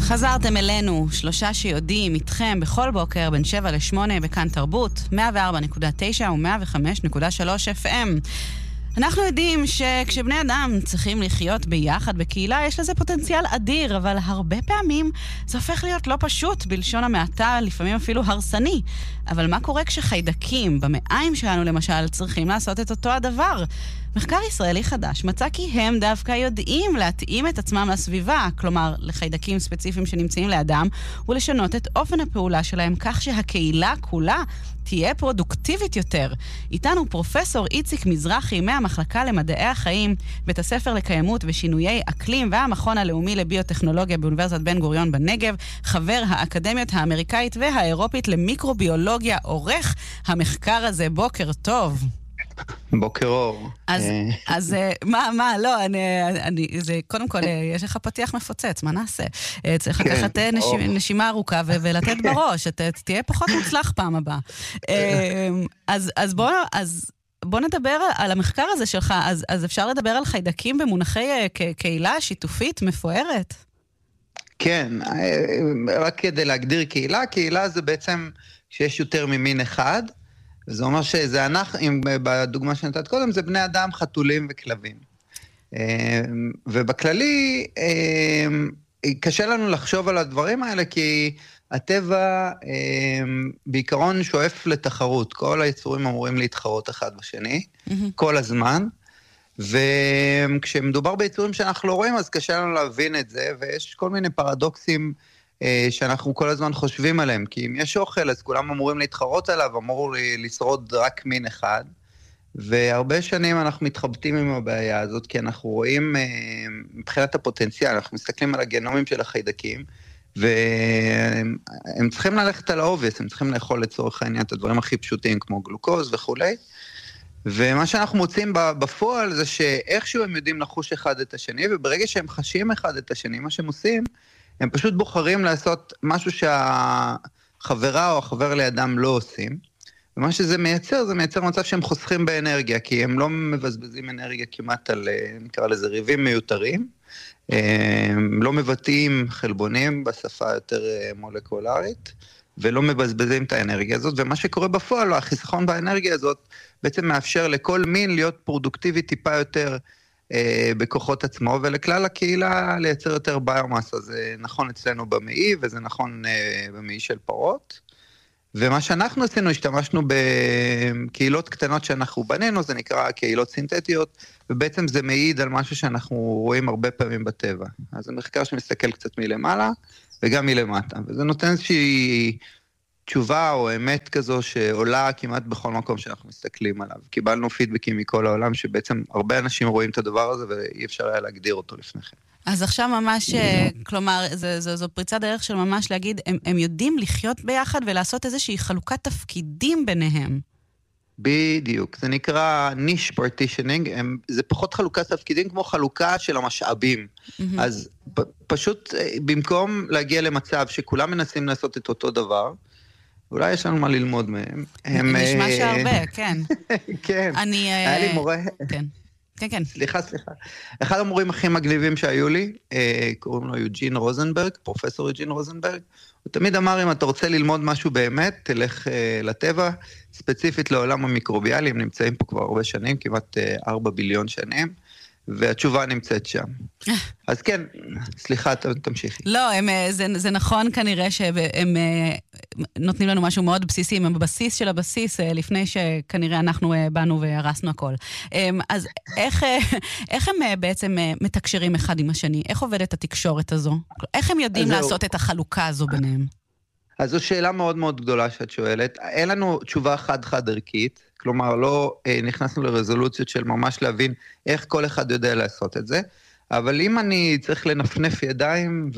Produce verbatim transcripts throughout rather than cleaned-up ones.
חזרתם אלינו, שלושה שיודעים איתכם בכל בוקר בין שבע לשמונה בכאן תרבות, מאה וארבע נקודה תשע ו-מאה וחמש נקודה שלוש אף אם. אנחנו יודעים שכשבני אדם צריכים לחיות ביחד בקהילה, יש לזה פוטנציאל אדיר, אבל הרבה פעמים זה הופך להיות לא פשוט, בלשון המעטה, לפעמים אפילו הרסני. אבל מה קורה כשחיידקים במעיים שלנו למשל צריכים לעשות את אותו הדבר? מחקר ישראלי חדש מצא כי הם דווקא יודעים להתאים את עצמם לסביבה, כלומר לחיידקים ספציפיים שנמצאים לאדם, ולשנות את אופן הפעולה שלהם כך שהקהילה כולה תהיה פרודוקטיבית יותר. איתנו פרופסור איציק מזרחי מהמחלקה למדעי החיים, בית הספר לקיימות ושינויי אקלים והמכון הלאומי לביוטכנולוגיה באוניברסיטת בן גוריון בנגב, חבר האקדמיות האמריקאית והאירופית למיקרוביולוגיה, עורך המחקר הזה. בוקר טוב. בוקר אור. אז, אז מה, מה, לא, אני, אני, זה, קודם כל, יש לך פתיח מפוצץ, מה נעשה? צריך לקחת נשימה ארוכה ולתת בראש, תהיה פחות מוצלח פעם הבאה. אז, אז בוא, אז בוא נדבר על המחקר הזה שלך, אז, אז אפשר לדבר על חיידקים במונחי קהילה שיתופית מפוארת? כן, רק כדי להגדיר קהילה, קהילה זה בעצם שיש יותר ממין אחד, וזה אומר שזה אנחנו, בדוגמה שנתת קודם, זה בני אדם, חתולים וכלבים. ובכללי, קשה לנו לחשוב על הדברים האלה, כי הטבע בעיקרון שואף לתחרות. כל היצורים אמורים להתחרות אחד בשני, כל הזמן. וכשמדובר ביצורים שאנחנו לא רואים, אז קשה לנו להבין את זה, ויש כל מיני פרדוקסים שאנחנו כל הזמן חושבים עליהם, כי אם יש אוכל, אז כולם אמורים להתחרות עליו, אמור לשרוד רק מין אחד, והרבה שנים אנחנו מתחבטים עם הבעיה הזאת, כי אנחנו רואים מבחינת הפוטנציאל, אנחנו מסתכלים על הגנומים של החיידקים, והם צריכים ללכת על האובייס, הם צריכים לאכול לצורך העניין את הדברים הכי פשוטים, כמו גלוקוז וכולי, ומה שאנחנו מוצאים בפועל זה שאיכשהו הם יודעים לחוש אחד את השני, וברגע שהם חשים אחד את השני, מה שהם עושים, הם פשוט בוחרים לעשות משהו שהחברה או החבר לידם לא עושים, ומה שזה מייצר, זה מייצר מצב שהם חוסכים באנרגיה, כי הם לא מבזבזים אנרגיה כמעט על, נקרא לזה, ריבים מיותרים, הם לא מבטאים חלבונים בשפה יותר מולקולרית, ולא מבזבזים את האנרגיה הזאת, ומה שקורה בפועל, החיסכון באנרגיה הזאת, בעצם מאפשר לכל מין להיות פרודוקטיבי טיפה יותר בכוחות עצמו, ולכלל הקהילה לייצר יותר ביומאסה. זה נכון אצלנו במעי, וזה נכון במעי של פרות. ומה שאנחנו עשינו, השתמשנו בקהילות קטנות שאנחנו בנינו, זה נקרא קהילות סינתטיות, ובעצם זה מעיד על משהו שאנחנו רואים הרבה פעמים בטבע. אז זה מחקר שמסתכל קצת מלמעלה, וגם מלמטה. וזה נותן איזושהי תשובה או אמת כזו שעולה כמעט בכל מקום שאנחנו מסתכלים עליו. קיבלנו פידבקים מכל העולם שבעצם הרבה אנשים רואים את הדבר הזה ואי אפשר היה להגדיר אותו לפני כן. אז עכשיו ממש, כלומר, זו, זו, זו פריצה דרך של ממש להגיד, הם, הם יודעים לחיות ביחד ולעשות איזושהי חלוקת תפקידים ביניהם. בדיוק, זה נקרא ניש פרטישנינג, זה פחות חלוקת תפקידים כמו חלוקה של המשאבים. Mm-hmm. אז פ, פשוט במקום להגיע למצב שכולם מנסים לעשות את אותו דבר, אולי יש לנו מה ללמוד מהם. נשמע שהרבה, כן. כן, היה לי מורה. כן. כן, כן. סליחה, סליחה. אחד המורים הכי מגניבים שהיו לי, קוראים לו יוג'ין רוזנברג, פרופסור יוג'ין רוזנברג, הוא תמיד אמר, אם אתה רוצה ללמוד משהו באמת, תלך לטבע, ספציפית לעולם המיקרוביאלי, הם נמצאים פה כבר הרבה שנים, כמעט ארבע ביליון שנים, והתשובה נמצאת שם. אז כן, סליחה, תמשיכי. לא, הם, זה, זה נכון כנראה שהם נותנים לנו משהו מאוד בסיסי, הם בבסיס של הבסיס, לפני שכנראה אנחנו באנו והרסנו הכל. אז איך, איך הם בעצם מתקשרים אחד עם השני? איך עובדת התקשורת הזו? איך הם יודעים לעשות את החלוקה הזו ביניהם? אז זו שאלה מאוד מאוד גדולה שאת שואלת. אין לנו תשובה חד-חד ערכית, כלומר לא אה, נכנסנו לרזולוציות של ממש להבין איך כל אחד יודע לעשות את זה, אבל אם אני צריך לנפנף ידיים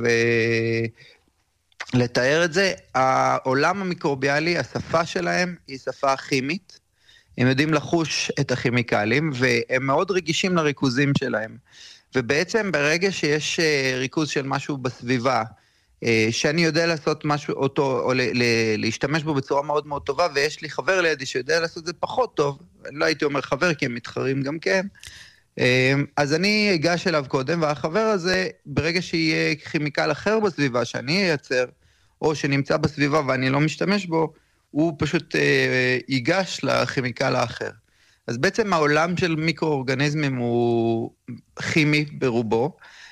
ולתאר את זה, העולם המיקרוביאלי, השפה שלהם היא שפה כימית, הם יודעים לחוש את הכימיקלים, והם מאוד רגישים לריכוזים שלהם, ובעצם ברגע שיש ריכוז של משהו בסביבה, שאני יודע לעשות משהו אותו, או להשתמש בו בצורה מאוד מאוד טובה, ויש לי חבר לידי שיודע לעשות זה פחות טוב, לא הייתי אומר חבר, כי הם מתחרים גם כן, אז אני אגש אליו קודם, והחבר הזה, ברגע שיהיה כימיקל אחר בסביבה שאני אייצר, או שנמצא בסביבה ואני לא משתמש בו, הוא פשוט אה, ייגש לכימיקל האחר. אז בעצם העולם של מיקרואורגניזמים הוא כימי ברובו,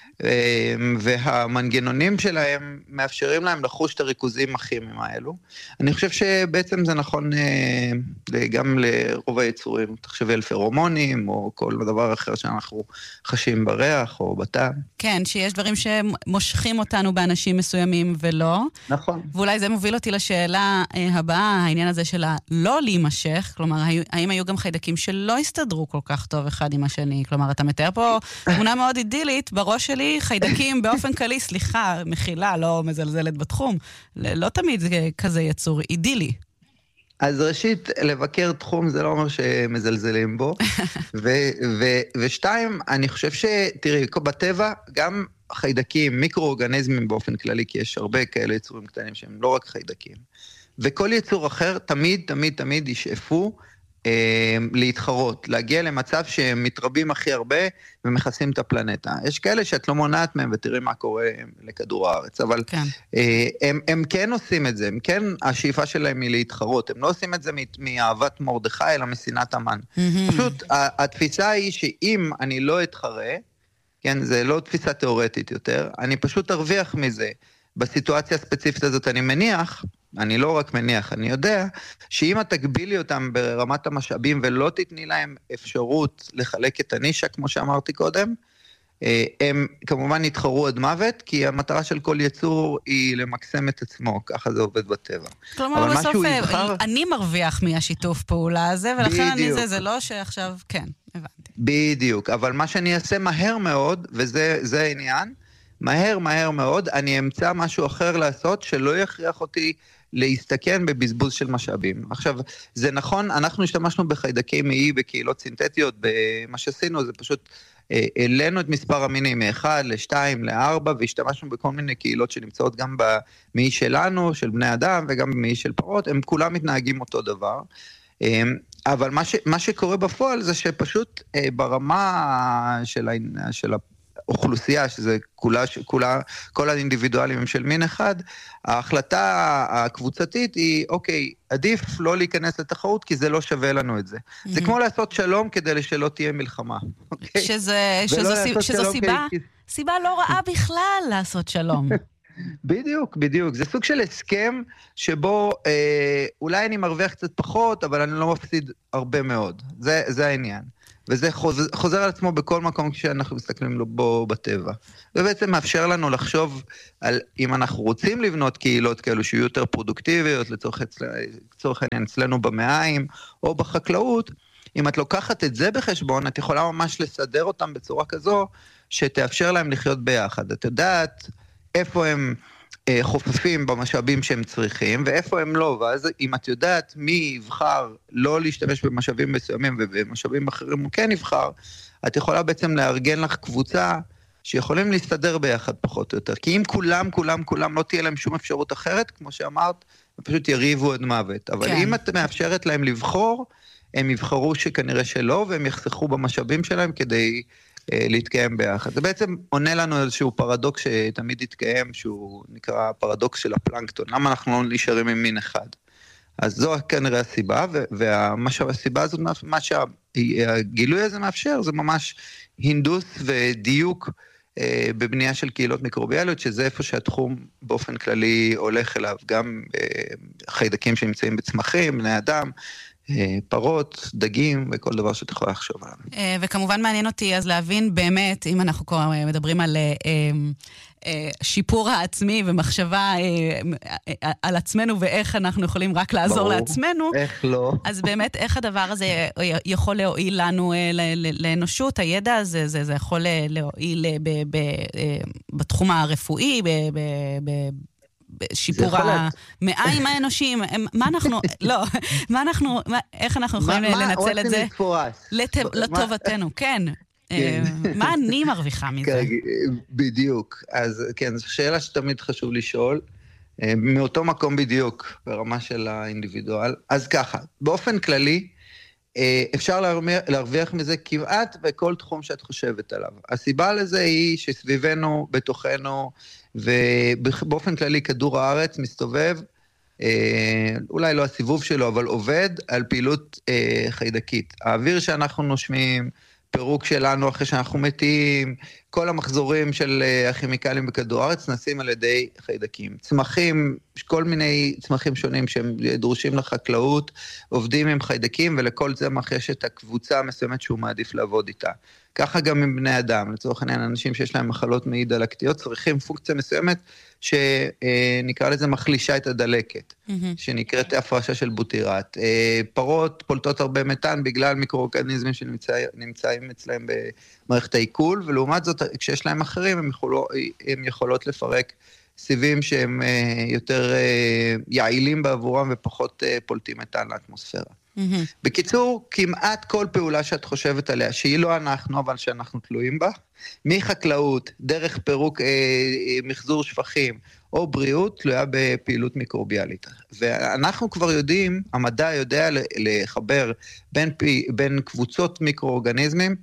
והמנגנונים שלהם מאפשרים להם לחוש את הריכוזים הכימיים האלו. אני חושב שבעצם זה נכון גם לרוב היצורים, תחשבי על פרומונים או כל דבר אחר שאנחנו חשים בריח או בטעם. כן, שיש דברים שמושכים אותנו באנשים מסוימים ולא. נכון. ואולי זה מוביל אותי לשאלה הבאה, העניין הזה של הלא להימשך, כלומר, האם היו גם חיידקים שלא הסתדרו כל כך טוב אחד עם השני? כלומר, אתה מתאר פה תמונה מאוד אידילית, בראש שלי חיידקים באופן כללי, סליחה, מחילה, לא מזלזלת בתחום, לא תמיד כזה יצור אידילי. אז ראשית, לבקר תחום זה לא אומר שמזלזלים בו, ו- ו- ושתיים, אני חושב שתראי, בטבע גם חיידקים, מיקרואורגניזמים באופן כללי, כי יש הרבה כאלה יצורים קטנים שהם לא רק חיידקים, וכל יצור אחר תמיד, תמיד, תמיד ישאפו להתחרות, להגיע למצב שהם מתרבים הכי הרבה ומכסים את הפלנטה. יש כאלה שאת לא מונעת מהם ותראי מה קורה לכדור הארץ, אבל כן. הם, הם כן עושים את זה, הם כן, השאיפה שלהם היא להתחרות, הם לא עושים את זה מאהבת מרדכי אלא משנאת המן. Mm-hmm. פשוט התפיסה היא שאם אני לא אתחרה, כן, זה לא תפיסה תיאורטית יותר, אני פשוט ארוויח מזה. בסיטואציה הספציפית הזאת אני מניח, אני לא רק מניח, אני יודע, שאם את תגבילי אותם ברמת המשאבים ולא תתני להם אפשרות לחלק את הנישה, כמו שאמרתי קודם, הם כמובן יתחרו עד מוות, כי המטרה של כל יצור היא למקסם את עצמו, ככה זה עובד בטבע. כלומר, בסוף יבחר... אני מרוויח מהשיתוף פעולה הזה, ולכן אני זה, זה לא שעכשיו, כן, הבנתי. בדיוק, אבל מה שאני אעשה מהר מאוד, וזה העניין, מהר מהר מאוד, אני אמצא משהו אחר לעשות, שלא יכריח אותי להסתכן בבזבוז של משאבים. עכשיו, זה נכון, אנחנו השתמשנו בחיידקי מעי בקהילות סינתטיות, במה שעשינו זה פשוט, העלינו את מספר המינים מ-אחד ל-שתיים ל-ארבע, והשתמשנו בכל מיני קהילות שנמצאות גם במעי שלנו, של בני אדם, וגם במעי של פרות, הם כולם מתנהגים אותו דבר. אבל מה, ש, מה שקורה בפועל זה שפשוט ברמה של, של אוכלוסייה, שזה כולה, כולה, כל האינדיבידואלים הם של מין אחד, ההחלטה הקבוצתית היא, אוקיי, עדיף לא להיכנס לתחרות, כי זה לא שווה לנו את זה. Mm-hmm. זה כמו לעשות שלום כדי שלא תהיה מלחמה. אוקיי? שזה, שזו, שזו, שזו סיבה, כי... סיבה לא רעה בכלל לעשות שלום. בדיוק, בדיוק. זה סוג של הסכם שבו אה, אולי אני מרוויח קצת פחות, אבל אני לא מפסיד הרבה מאוד. זה, זה העניין. וזה חוזר, חוזר על עצמו בכל מקום כשאנחנו מסתכלים בו בטבע. ובעצם מאפשר לנו לחשוב על אם אנחנו רוצים לבנות קהילות כאלו שיהיו יותר פרודוקטיביות, לצורך, לצורך העניין אצלנו במעיים או בחקלאות, אם את לוקחת את זה בחשבון, את יכולה ממש לסדר אותם בצורה כזו, שתאפשר להם לחיות ביחד. את יודעת איפה הם אה, חופפים במשאבים שהם צריכים, ואיפה הם לא, ואז אם את יודעת מי יבחר לא להשתמש במשאבים מסוימים, ובמשאבים אחרים הוא כן יבחר, את יכולה בעצם לארגן לך קבוצה, שיכולים להסתדר ביחד פחות או יותר. כי אם כולם, כולם, כולם לא תהיה להם שום אפשרות אחרת, כמו שאמרת, הם פשוט יריבו עד מוות. אבל כן. אם את מאפשרת להם לבחור, הם יבחרו שכנראה שלא, והם יחסכו במשאבים שלהם כדי אה, להתקיים ביחד. זה בעצם עונה לנו איזשהו פרדוקס שתמיד יתקיים, שהוא נקרא פרדוקס של הפלנקטון. למה אנחנו לא נשארים עם מין אחד? אז זו כנראה הסיבה, והסיבה הזאת, מה שהגילוי הזה מאפשר, זה ממש הינדוס ודיוק אה, בבנייה של קהילות מיקרוביאליות, שזה איפה שהתחום באופן כללי הולך אליו, גם אה, חיידקים שנמצאים בצמחים, בני אדם, פרות, דגים וכל דבר שאת יכולה לחשוב עליו. וכמובן מעניין אותי אז להבין באמת, אם אנחנו מדברים על שיפור העצמי ומחשבה על עצמנו ואיך אנחנו יכולים רק לעזור לעצמנו. איך לא. אז באמת איך הדבר הזה יכול להועיל לנו לאנושות, הידע הזה, זה יכול להועיל בתחום הרפואי, ב... שיפור המעיים האנושיים, מה אנחנו, לא, מה אנחנו, איך אנחנו יכולים לנצל את זה לטובתנו, כן. מה אני מרוויחה מזה? בדיוק, אז כן, זו שאלה שתמיד חשוב לשאול, מאותו מקום בדיוק, ברמה של האינדיבידואל. אז ככה, באופן כללי, אפשר להרוויח, להרוויח מזה כמעט בכל תחום שאת חושבת עליו. הסיבה לזה היא שסביבנו, בתוכנו, ובאופן כללי כדור הארץ מסתובב, אולי לא הסיבוב שלו, אבל עובד על פעילות חיידקית. האוויר שאנחנו נושמים, פירוק שלנו אחרי שאנחנו מתים, כל המחזורים של הכימיקלים בכדור הארץ נעשים על ידי חיידקים. צמחים, כל מיני צמחים שונים שהם דרושים לחקלאות, עובדים עם חיידקים, ולכל צמח יש את הקבוצה המסוימת שהוא מעדיף לעבוד איתה. ככה גם עם בני אדם, לצורך העניין, אנשים שיש להם מחלות מעי דלקתיות, צריכים פונקציה מסוימת שנקרא לזה מחלישה את הדלקת, mm-hmm. שנקראת הפרשה של בוטירט. פרות פולטות הרבה מתאן בגלל מיקרואורגניזמים שנמצאים אצלהם במערכת העיכול, ולעומת זאת, כשיש להם אחרים, הם, יכולו, הם יכולות לפרק סיבים שהם יותר יעילים בעבורם ופחות פולטים מתאן לאטמוספירה. Mm-hmm. בקיצור, כמעט כל פעולה שאת חושבת עליה, שהיא לא אנחנו, אבל שאנחנו תלויים בה, מחקלאות, דרך פירוק אה, אה, מחזור שפכים, או בריאות, תלויה בפעילות מיקרוביאלית. ואנחנו כבר יודעים, המדע יודע לחבר בין, בין קבוצות מיקרואורגניזמים,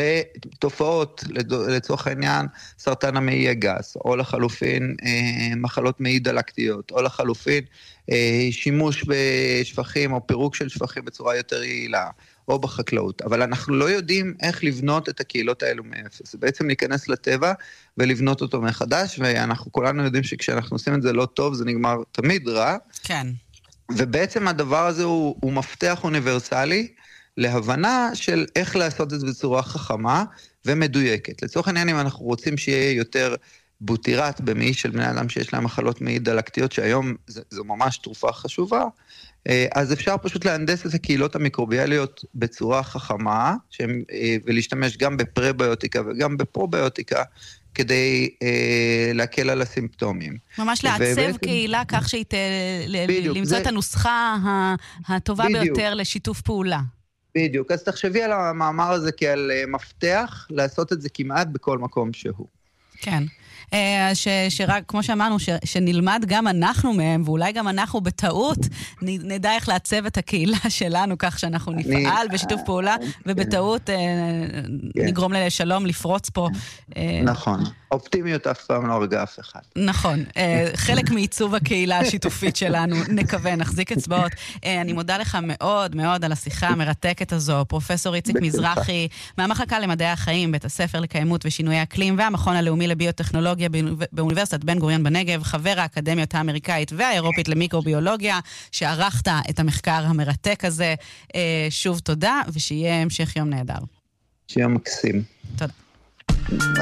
לתופעות, לצורך העניין, סרטן המעי הגס, או לחלופין אה, מחלות מעי דלקתיות, או לחלופין אה, שימוש בשפכים או פירוק של שפכים בצורה יותר יעילה, או בחקלאות. אבל אנחנו לא יודעים איך לבנות את הקהילות האלו מאפס. זה בעצם להיכנס לטבע ולבנות אותו מחדש, ואנחנו כולנו יודעים שכשאנחנו עושים את זה לא טוב, זה נגמר תמיד רע. כן. ובעצם הדבר הזה הוא, הוא מפתח אוניברסלי, להבנה של איך לעשות את זה בצורה חכמה ומדויקת. לצורך העניין, אם אנחנו רוצים שיהיה יותר בוטירט במעי של בני אדם שיש להם מחלות מעי דלקתיות, שהיום זו, זו ממש תרופה חשובה, אז אפשר פשוט להנדס את הקהילות המיקרוביאליות בצורה חכמה, ולהשתמש גם בפרביוטיקה וגם בפרוביוטיקה, כדי אה, להקל על הסימפטומים. ממש לעצב ובעצם, קהילה כך שהיא ת, בדיוק, למצוא זה, את הנוסחה הטובה בדיוק. ביותר לשיתוף פעולה. בדיוק, אז תחשבי על המאמר הזה כעל מפתח, לעשות את זה כמעט בכל מקום שהוא. כן. ש, שרק, כמו שאמרנו, ש, שנלמד גם אנחנו מהם, ואולי גם אנחנו בטעות, נדע איך לעצב את הקהילה שלנו, כך שאנחנו נפעל אני, בשיתוף פעולה, ובטעות כן. נגרום לשלום לפרוץ פה. נכון. אופטימיות אף פעם לא הרגע אף אחד. נכון. חלק מעיצוב הקהילה השיתופית שלנו, נקווה, נחזיק אצבעות. אני מודה לך מאוד מאוד על השיחה המרתקת הזו, פרופסור איציק מזרחי, מהמחלקה למדעי החיים, בית הספר לקיימות ושינוי האקלים, והמכון הלאומי לביוטכנולוגיה באוניברסיטת בן גוריון בנגב, חבר האקדמיות האמריקאית והאירופית למיקרוביולוגיה, שערכת את המחקר המרתק הזה. שוב תודה, ושיהיה המשך יום נהדר. שיהיה מקסים. תודה.